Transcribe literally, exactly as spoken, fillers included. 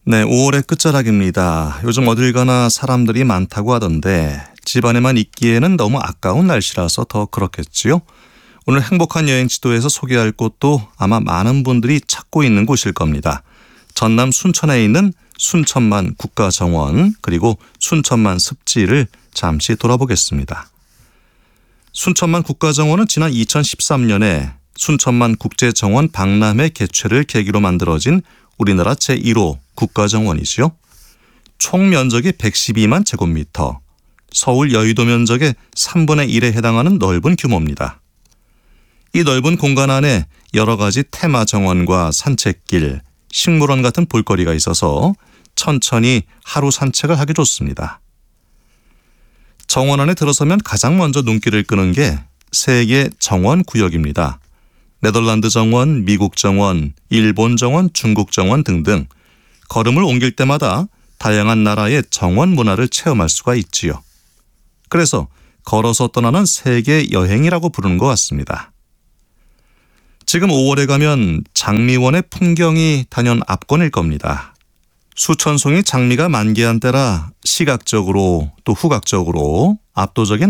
네, 오월의 끝자락입니다. 요즘 어딜 가나 사람들이 많다고 하던데 집안에만 있기에는 너무 아까운 날씨라서 더 그렇겠지요. 오늘 행복한 여행 지도에서 소개할 곳도 아마 많은 분들이 찾고 있는 곳일 겁니다. 전남 순천에 있는 순천만 국가정원 그리고 순천만 습지를 잠시 돌아보겠습니다. 순천만 국가정원은 지난 이천십삼 년에 순천만 국제정원 박람회 개최를 계기로 만들어진 우리나라 제일 호 국가정원이지요. 총 면적이 백십이만 제곱미터, 서울 여의도 면적의 삼분의 일에 해당하는 넓은 규모입니다. 이 넓은 공간 안에 여러 가지 테마 정원과 산책길, 식물원 같은 볼거리가 있어서 천천히 하루 산책을 하기 좋습니다. 정원 안에 들어서면 가장 먼저 눈길을 끄는 게 세계 정원 구역입니다. 네덜란드 정원, 미국 정원, 일본 정원, 중국 정원 등등 걸음을 옮길 때마다 다양한 나라의 정원 문화를 체험할 수가 있지요. 그래서 걸어서 떠나는 세계 여행이라고 부르는 것 같습니다. 지금 오월에 가면 장미원의 풍경이 단연 압권일 겁니다. 수천 송이 장미가 만개한 때라 시각적으로 또 후각적으로 압도적인